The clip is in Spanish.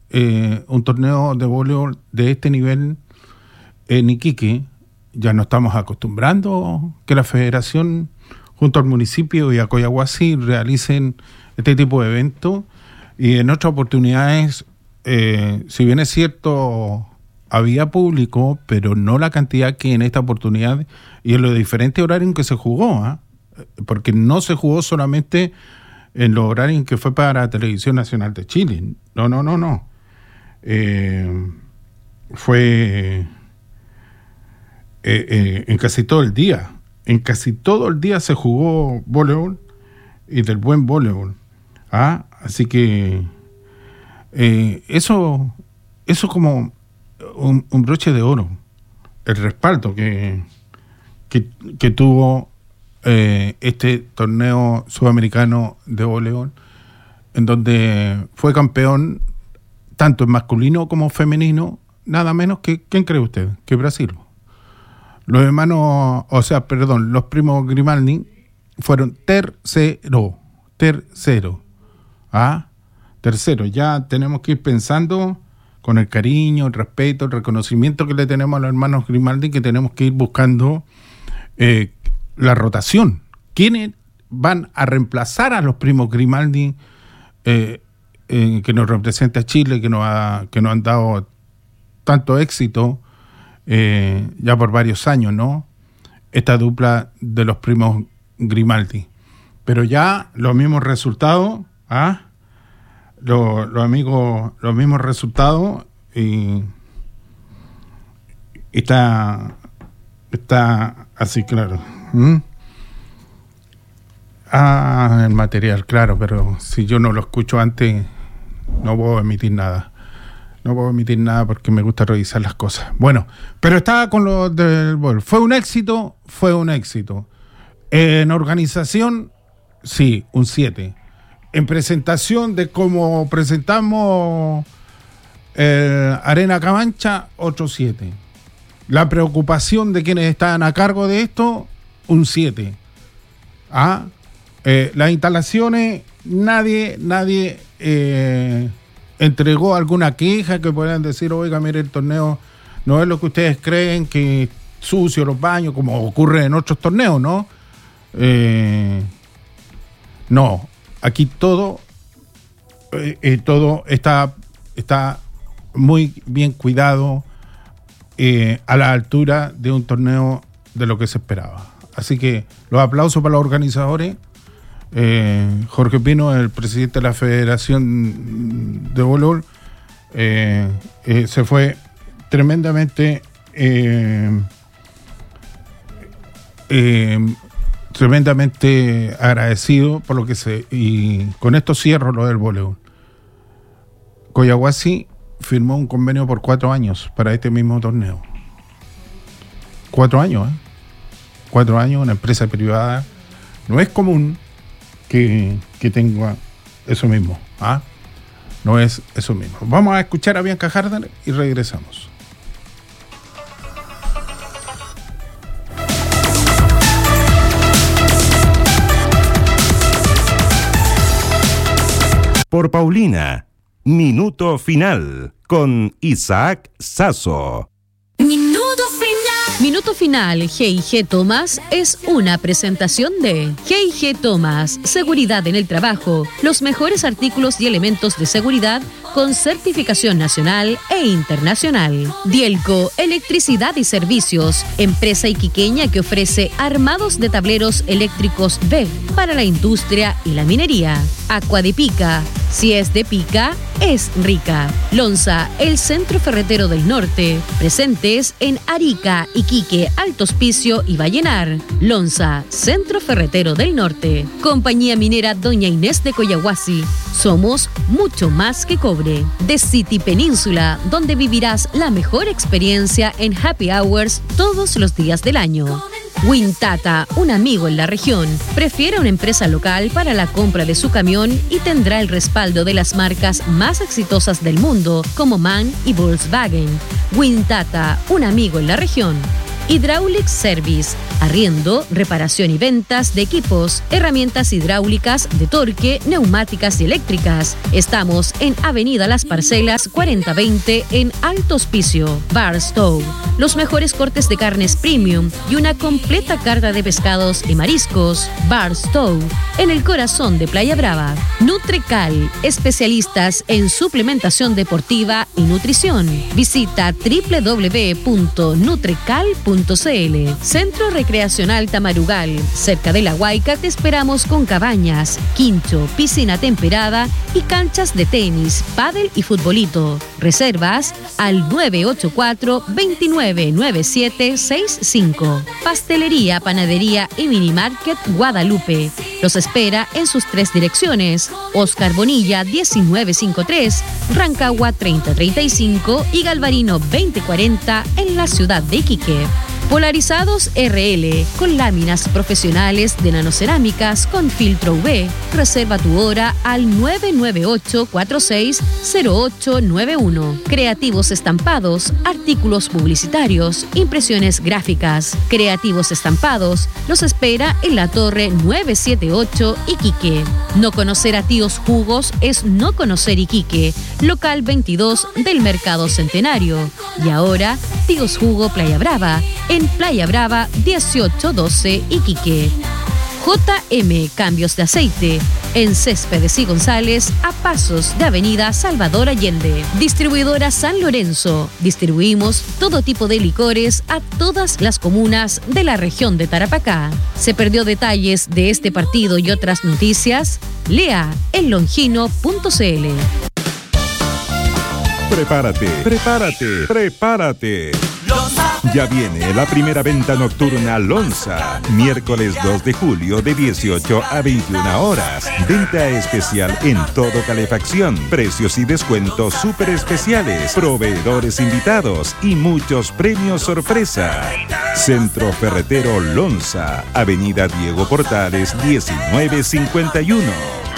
un torneo de voleibol de este nivel en Iquique. Ya no estamos acostumbrando que la federación junto al municipio y a Collahuasi realicen este tipo de eventos, y en otras oportunidades, si bien es cierto, había público, pero no la cantidad que en esta oportunidad y en los diferentes horarios en que se jugó, porque no se jugó solamente en los horarios en que fue para la Televisión Nacional de Chile. No. Fue en casi todo el día. En casi todo el día se jugó voleibol, y del buen voleibol. Así que eso como un broche de oro, el respaldo que tuvo este torneo sudamericano de voleibol, en donde fue campeón tanto en masculino como femenino, nada menos que, ¿quién cree usted? Que Brasil. Los hermanos, los primos Grimaldi fueron tercero. Tercero. Ya tenemos que ir pensando con el cariño, el respeto, el reconocimiento que le tenemos a los hermanos Grimaldi, que tenemos que ir buscando la rotación. ¿Quiénes van a reemplazar a los primos Grimaldi que nos representa a Chile, que nos han dado tanto éxito ya por varios años, ¿no? Esta dupla de los primos Grimaldi. Pero ya los mismos resultados, los mismos resultados, y está así, claro. El material, claro, pero si yo no lo escucho antes, no puedo emitir nada. No puedo emitir nada porque me gusta revisar las cosas. Bueno, pero estaba con lo del voleibol. ¿Fue un éxito? Fue un éxito. En organización, sí, un 7. En presentación de cómo presentamos Arena Camancha, otro 7. La preocupación de quienes estaban a cargo de esto, un 7. Las instalaciones, nadie entregó alguna queja que puedan decir, oiga, mire, el torneo no es lo que ustedes creen, que es sucio los baños, como ocurre en otros torneos, ¿no? No, aquí todo está muy bien cuidado, a la altura de un torneo de lo que se esperaba. Así que los aplausos para los organizadores. Jorge Pino, el presidente de la Federación de Voleibol, se fue tremendamente agradecido por lo que y con esto cierro lo del voleibol. Collahuasi firmó un convenio por 4 años para este mismo torneo. 4 años, 4 años, una empresa privada. No es común que tenga eso mismo. No es eso mismo. Vamos a escuchar a Bianca Harder y regresamos. Por Paulina, Minuto Final, con Isaac Sasso. Minuto Final G&G Thomas es una presentación de G&G Thomas, seguridad en el trabajo, los mejores artículos y elementos de seguridad con certificación nacional e internacional. Dielco, electricidad y servicios, empresa iquiqueña que ofrece armados de tableros eléctricos BEG para la industria y la minería. Aqua de Pica, si es de pica, es rica. Lonza, el centro ferretero del norte, presentes en Arica, Iquique, Alto Hospicio y Vallenar. Lonza, centro ferretero del norte. Compañía minera Doña Inés de Collahuasi. Somos mucho más que cobre. The City Península, donde vivirás la mejor experiencia en happy hours todos los días del año. Wintata, un amigo en la región, prefiere una empresa local para la compra de su camión y tendrá el respaldo de las marcas más exitosas del mundo como MAN y Volkswagen. Wintata, un amigo en la región. Hydraulic Service, arriendo, reparación y ventas de equipos, herramientas hidráulicas, de torque, neumáticas y eléctricas. Estamos en Avenida Las Parcelas 4020 en Alto Hospicio. Barstow, los mejores cortes de carnes premium y una completa carta de pescados y mariscos. Barstow, en el corazón de Playa Brava. Nutrecal, especialistas en suplementación deportiva y nutrición. Visita www.nutrecal.cl. Centro Recreacional Tamarugal, cerca de La Huayca te esperamos con cabañas, quincho, piscina temperada y canchas de tenis, pádel y futbolito. Reservas al 984-299765. Pastelería, panadería y minimarket Guadalupe. Los espera en sus 3 direcciones: Oscar Bonilla 1953, Rancagua 3035 y Galvarino 2040 en la ciudad de Iquique. Polarizados RL, con láminas profesionales de nanocerámicas con filtro UV. Reserva tu hora al 998-460891. Creativos estampados, artículos publicitarios, impresiones gráficas. Creativos estampados los espera en la Torre 978 Iquique. No conocer a Tíos Jugos es no conocer Iquique. Local 22 del Mercado Centenario. Y ahora, Tíos Jugo Playa Brava, en Playa Brava 1812 Iquique. JM Cambios de Aceite, en Céspedes y González, a pasos de Avenida Salvador Allende. Distribuidora San Lorenzo. Distribuimos todo tipo de licores a todas las comunas de la región de Tarapacá. ¿Se perdió detalles de este partido y otras noticias? Lea en longino.cl. Prepárate. Ya viene la primera venta nocturna Lonza, miércoles 2 de julio de 18 a 21 horas. Venta especial en todo calefacción, precios y descuentos súper especiales, proveedores invitados y muchos premios sorpresa. Centro Ferretero Lonza, Avenida Diego Portales 1951.